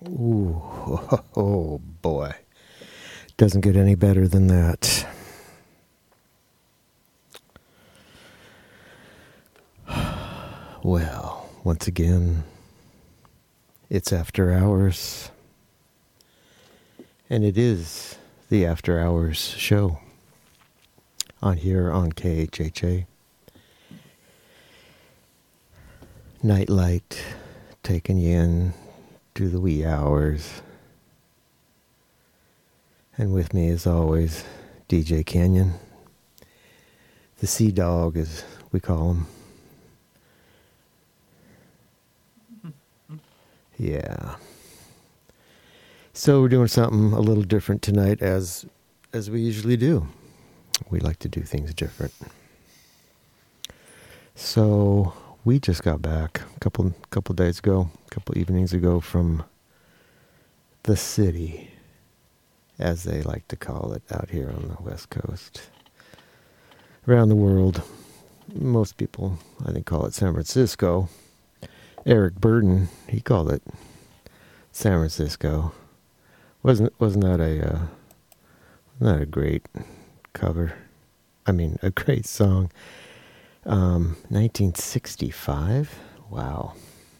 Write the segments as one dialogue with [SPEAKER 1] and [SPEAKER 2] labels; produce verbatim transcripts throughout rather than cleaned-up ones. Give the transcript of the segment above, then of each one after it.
[SPEAKER 1] Ooh, oh boy. Doesn't get any better than that. Well, once again, it's After Hours. And it is the After Hours show on here on K H H A. Nightlight taking you in to the wee hours. And with me, as always, D J Canyon. The Sea Dog, as we call him. Yeah. So we're doing something a little different tonight, as as we usually do. We like to do things different. So we just got back a couple couple days ago, a couple evenings ago from the city, as they like to call it out here on the West Coast. Around the world, most people, I think, call it San Francisco. Eric Burdon, he called it San Francisco. Wasn't wasn't that a uh, wasn't that a great cover? I mean, a great song. Um, nineteen sixty-five. Wow.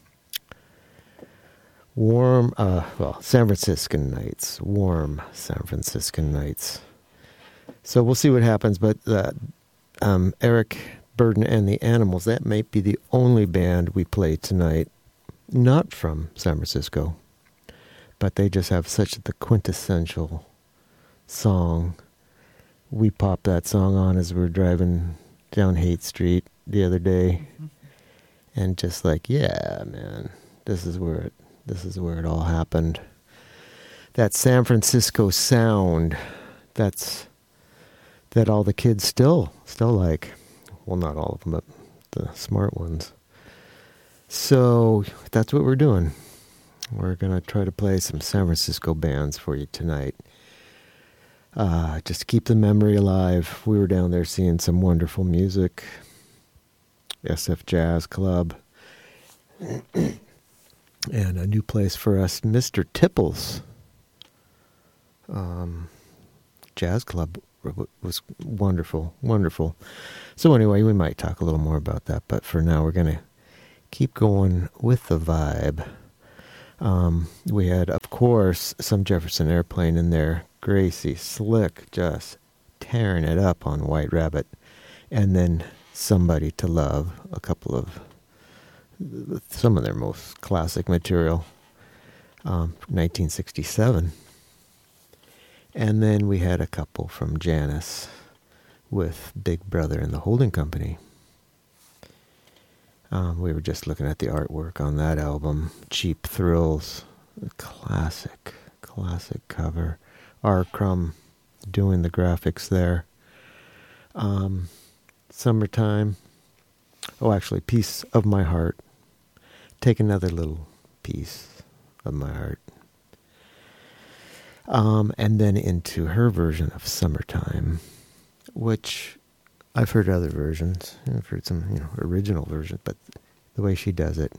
[SPEAKER 1] Warm, uh, well, San Franciscan nights. Warm San Franciscan nights. So we'll see what happens. But uh, um, Eric Burdon and the Animals, that might be the only band we play tonight, not from San Francisco, but they just have such the quintessential song. We popped that song on as we were driving down Haight Street the other day, and just like, yeah, man, this is where it, this is where it all happened. That San Francisco sound, that's that all the kids still still like. Well, not all of them, but the smart ones. So that's what we're doing. We're going to try to play some San Francisco bands for you tonight. Uh, just to keep the memory alive. We were down there seeing some wonderful music. S F Jazz Club. And a new place for us, Mister Tipples. Um, Jazz Club was wonderful, wonderful. So anyway, we might talk a little more about that, but for now we're going to keep going with the vibe. Um, we had, of course, some Jefferson Airplane in there. Gracie Slick just tearing it up on White Rabbit. And then Somebody to Love, a couple of, some of their most classic material, um, nineteen sixty-seven. And then we had a couple from Janis with Big Brother and the Holding Company. Um, we were just looking at the artwork on that album. Cheap Thrills, classic, classic cover. R. Crumb doing the graphics there. Um, Summertime. Oh, actually, Piece of My Heart. Take another little piece of my heart. Um, and then into her version of Summertime, which I've heard other versions. I've heard some, you know, original versions, but the way she does it,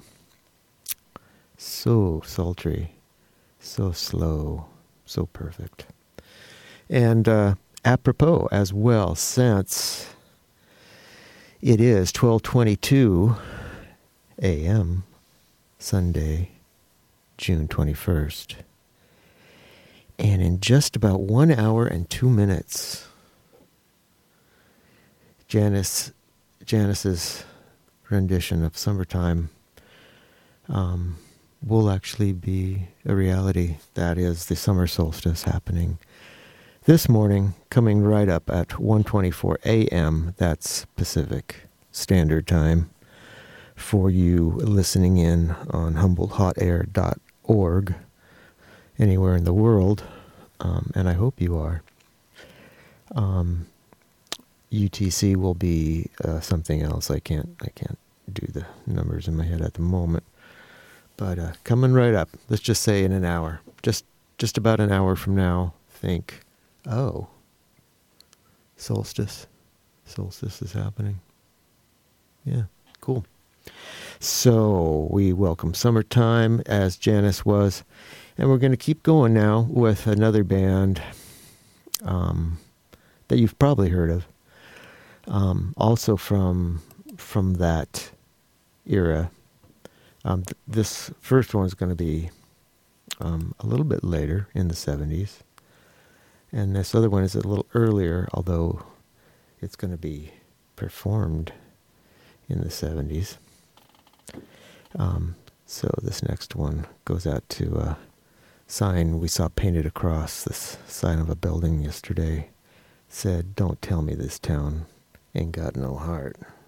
[SPEAKER 1] so sultry, so slow, so perfect. And uh, apropos as well, since it is twelve twenty-two a.m. Sunday, June twenty-first. And in just about one hour and two minutes, Janis, Janis's rendition of Summertime um, will actually be a reality. That is the summer solstice happening this morning, coming right up at one twenty-four a.m. That's Pacific Standard Time for you listening in on humboldt hot air dot org. Anywhere in the world, um, and I hope you are. Um, U T C will be uh, something else. I can't, I can't do the numbers in my head at the moment. But uh, coming right up. Let's just say in an hour, just, just about an hour from now. Think, oh, solstice, solstice is happening. Yeah, cool. So we welcome Summertime, as Janis was. And we're going to keep going now with another band um, that you've probably heard of. Um, also from from that era. Um, th- this first one is going to be um, a little bit later in the seventies. And this other one is a little earlier, although it's going to be performed in the seventies. Um, so this next one goes out to a sign we saw painted across this sign of a building yesterday. Said, "Don't tell me this town ain't got no heart."